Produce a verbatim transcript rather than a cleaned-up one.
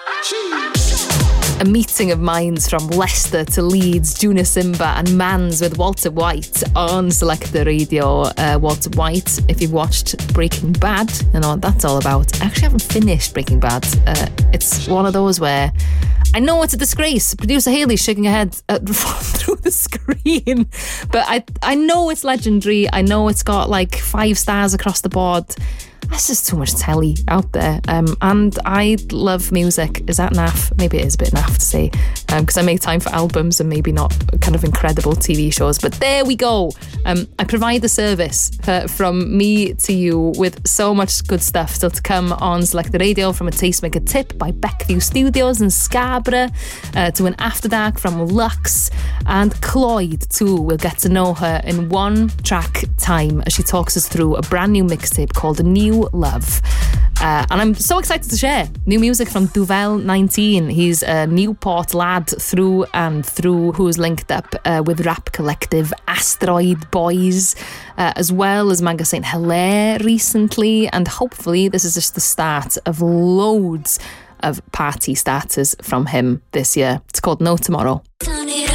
A meeting of minds from Leicester to Leeds, Juna Simba and Mans with Walter White on Selector Radio. Uh, Walter White, if you've watched Breaking Bad, you know what that's all about. I actually haven't finished Breaking Bad. Uh, it's one of those where I know it's a disgrace. Producer Hayley's shaking her head uh, through the screen. But I, I know it's legendary. I know it's got like five stars across the board. That's just too much telly out there. Um, and I love music. Is that naff? Maybe it is a bit naff to say, because um, I make time for albums and maybe not kind of incredible T V shows. But there we go. Um, I provide the service uh, from me to you with so much good stuff still to come on Select the Radio, from a Tastemaker tip by Beckview Studios in Scarborough uh, to an After Dark from Lux. And Cloyd too. We'll get to know her in one track time as she talks us through a brand new mixtape called New Love. Uh, and I'm so excited to share new music from Duvel nineteen. He's a Newport lad through and through, who's linked up uh, with rap collective Asteroid Boys, uh, as well as Manga Saint Hilaire recently. And hopefully this is just the start of loads of party starters from him this year. It's called No Tomorrow. Don't need